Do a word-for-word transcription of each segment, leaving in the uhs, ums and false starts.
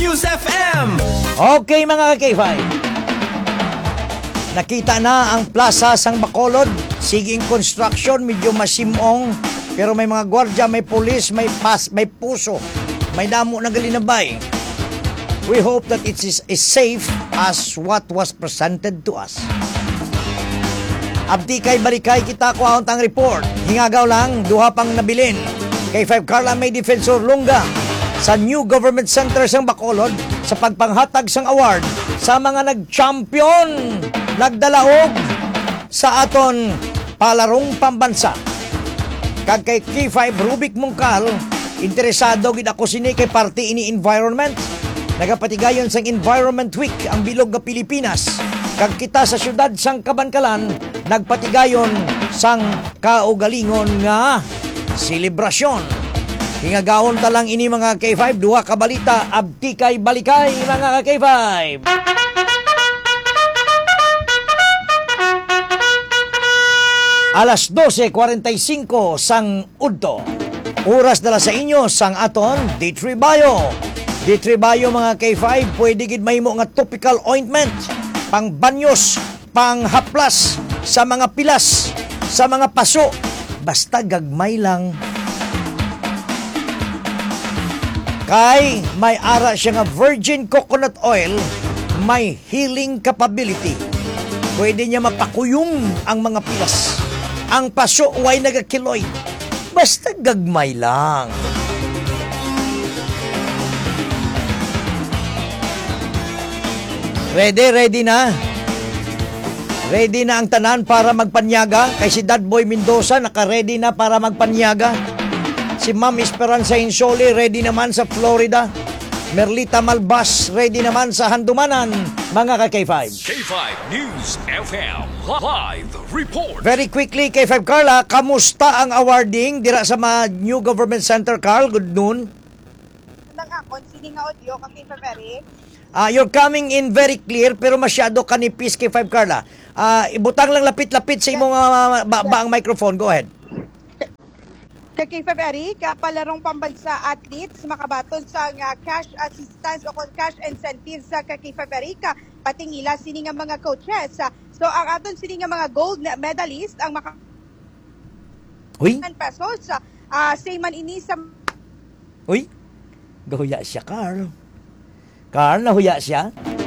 News F M. Okay mga ka-K five, nakita na ang plaza sang Bacolod. Siging construction, medyo masimong, pero may mga gwardya, may pulis, may pas, may puso, may damo na galinabay. We hope that it is as safe as what was presented to us. Abdi kay balikay kita ko ang tang report. Hingagaw lang, duha pang nabilin. K five Carla may defensor Lunga sa new government center sang Bacolod sa pagpanghatag sang award sa mga nag-champion, nagdalaog sa aton palarong pambansa. Kag kay K five Rubik Mungkal, interesado gid ako sini kay party ini environment. Nagapatigayon sang Environment Week ang bilog nga Pilipinas. Kag kita sa syudad sang Kabankalan, nagpatigayon sang kaugalingon nga selebrasyon. Hingagaon talang ini mga K five, duha ka balita, abdi kay balikay mga K five. Alas dose kwarenta y singko sang udto. Oras dala sa inyo sang aton D three Bio. D three Bio mga K five, pwede gid mahimo nga topical ointment, pang banyos, pang haplas, sa mga pilas, sa mga paso, basta gagmay lang. Kay may ara siya nga virgin coconut oil, may healing capability. Pwede niya mapakuyong ang mga pilas. Ang paso way nagakiloy. Basta gagmay lang. Ready, ready na? Ready na ang tanan para magpanyaga? Kay si Dad Boy Mendoza naka-ready na para magpanyaga. Si Ma'am Esperanza Insoli ready naman sa Florida. Merlita Malbas ready naman sa Handumanan, mga ka-K five. K five News F M Live Report. Very quickly, K five Carla, kamusta ang awarding dira sa mga New Government Center, Carl? Good noon. Nang-akon, sini nga audio ka K five Eric. Uh, you're coming in very clear pero masyado kanipis, K five Carla. Uh, ibutang lang lapit-lapit sa imong uh, ba, ba ang microphone. Go ahead. Kay K five Eric, palarong pambansa athletes makabaton sa uh, cash assistance o cash incentives sa K five Eric, pating ila sini nga mga coaches. So ang aton sini nga mga gold medalist ang maka Uy. pesos. Uh, say man ini sa Uy. Gahuya siya, Carl. Carl, nahuya siya?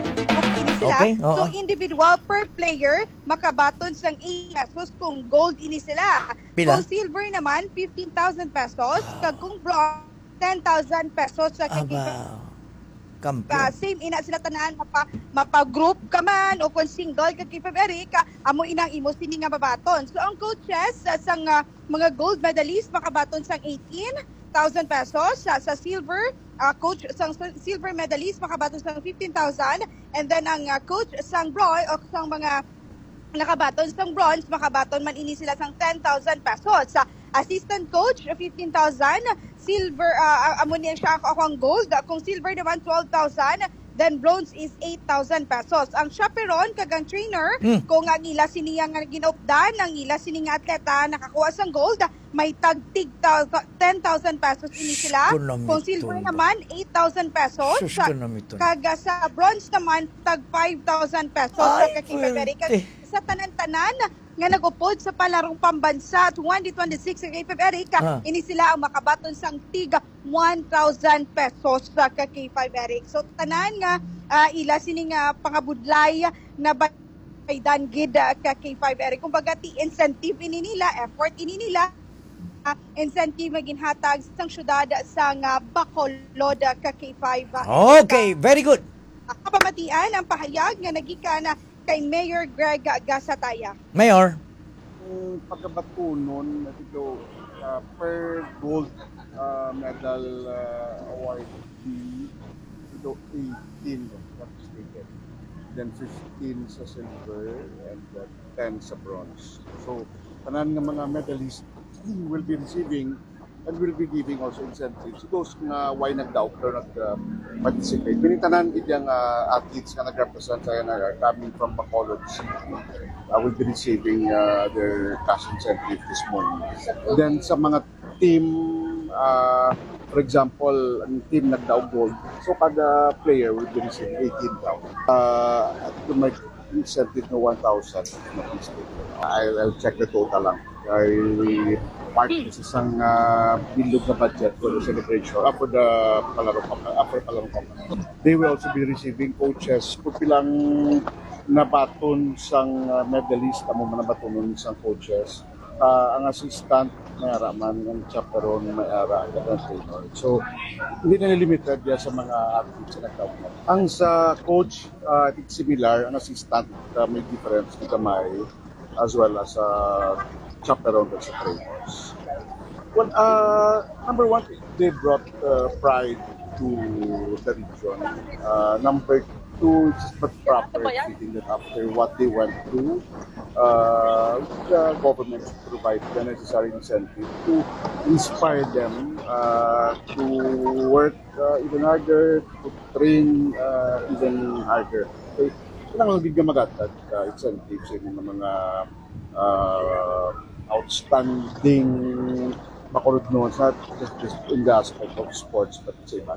sila. Okay, oo. So individual per player makabaton sang eight pesos kung gold ini sila. Pila? Kung silver naman fifteen thousand pesos, kag kung bronze ten thousand pesos sa Aba. Uh, Kampiyon. same ina sila tanan mapa mapa-group ka man o kung single kag K five Eric, amo inang imo sini nga mabaton. So ang coaches uh, sang uh, mga gold medalist makabaton sang eighteen thousand pesos, sa, sa silver uh, coach sang silver medalist makabaton sang fifteen thousand, and then ang uh, coach sang bronze o sang mga nakabaton sang bronze makabaton man ini sila sang ten thousand pesos. Sa assistant coach fifteen thousand, silver uh, amo niya siya ako ang gold, kung silver naman twelve thousand, then bronze is eight thousand pesos. Ang chaperon kagang trainer, Hmm. kung ang ila siniya nga ginopdan, ang ila sini nga atleta nakakuha sang gold, may tagtig ten thousand pesos ini sila. Sus ko na Kung mitun silver ba? naman eight thousand pesos. Sus Sa, ko na mitun. kaga sa bronze naman tag five thousand pesos. Ay, Sa kakipaberi swerte. sa tanan-tanan nga nagupod sa palarong pambansa twenty twenty-six sa K five Eric, Ah. ini sila ang makabaton sang tiga one thousand pesos sa K five Eric. So tanan nga uh, ila sini nga pangabudlay na baydan gid uh, ka K five Eric. Kumbaga ti incentive ini nila, effort ini nila, uh, incentive maginhatag sang syudad sang uh, Bacolod uh, ka K five. Uh, Okay, very good. uh, kapamatian ang pahayag nga nagika na kay Mayor Greg Gasataya. Mayor. Ang pagkabato nun, ito, uh, per gold uh, medal uh, awardee, ito eighteen, if not mistaken. Then fifteen sa silver and uh, ten sa bronze. So, tanan ng mga medalists will be receiving and will be giving also incentives. Those na why nag-doubt or nag-participate. Pinitanan idyang uh, athletes na nag-represent tayo na coming from Bacolod City uh, will be receiving uh, their cash incentive this morning. Then sa mga team uh, For example, ang team nagdaog gold, so kada player will be receiving eighteen thousand. Uh, at to make incentive no one thousand, not mistaken. I'll, I'll check the total lang. I will part sa isang uh, bilog na budget for the celebration, uh, for the palaro uh, for palaro company. They will also be receiving coaches kung pilang nabaton sang uh, medalist, amo man nabatonon sang coaches. Uh, ang assistant may ara man, ang chaperon may ara, ang trainer. So, hindi na limited yan sa mga athletes na nagtawag. Ang sa coach, uh, it's similar. Ang assistant, uh, may difference kita may, as well as uh, chaperon at sa trainers. Well, uh, number one, they brought uh, pride to the region. Uh, number two, it's but proper feeling that after what they went through, uh, the government should provide the necessary incentive to inspire them uh, to work uh, even harder, to train uh, even harder. So, kailangan lang bigyan magatag uh, incentives sa mga uh, outstanding makulod noon, not just, just in the aspect of sports, but sa iba.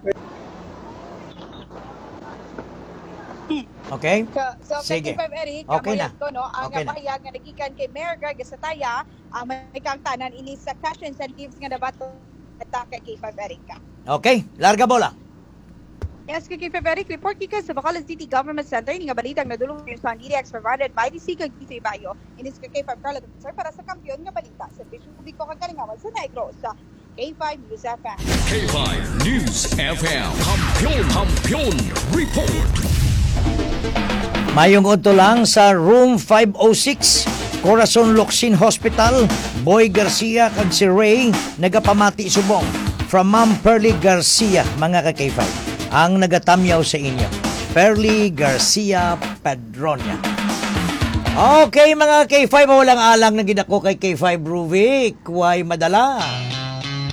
Okay? So, so Sige. kay K five Eric, Okay na. ko, no, ang Okay na. pahayag nga nagikan kay Mayor Greg Sataya, ang may kang tanan ini sa cash incentives nga nabato at kay K five Eric. Okay, larga bola. Yes, kay K five Eric, report kika sa Bacolod City Government Center ni nga balitang nadulong sa D D X provided by the C C G Bayo. Inis kay K five Carla Sir para sa kampiyon nga balita sa Bisyo Publiko kang kalingawan sa Negros sa K five News F M. K five News F M. Kampiyon, kampiyon, report. Mayong udto lang sa room five oh six, Corazon Locsin Hospital, Boy Garcia kag si Ray nagapamati subong from Ma'am Pearly Garcia, mga ka-K five. Ang nagatamyaw sa inyo, Pearly Garcia Pedronia. Okay mga K five, walang alang na ginako kay K five Ruvik. Huwag madala.